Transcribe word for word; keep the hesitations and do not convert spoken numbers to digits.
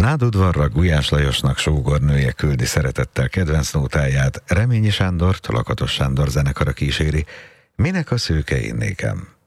Nádudvarra Gulyás Lajosnak sógornője küldi szeretettel kedvenc nótáját, Reményi Sándort, Lakatos Sándor zenekara kíséri. Minek a szőke én nékem?